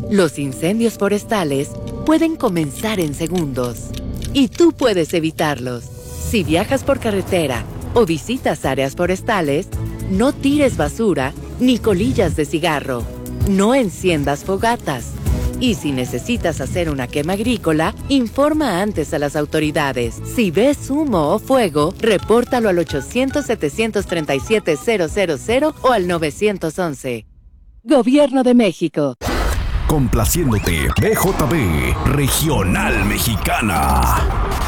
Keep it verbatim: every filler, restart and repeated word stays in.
Los incendios forestales pueden comenzar en segundos y tú puedes evitarlos. Si viajas por carretera o visitas áreas forestales, no tires basura ni colillas de cigarro. No enciendas fogatas. Y si necesitas hacer una quema agrícola, informa antes a las autoridades. Si ves humo o fuego, repórtalo al ochocientos, setecientos treinta y siete, cero cero cero o al nueve once. Gobierno de México. Complaciéndote, B J B, Regional Mexicana.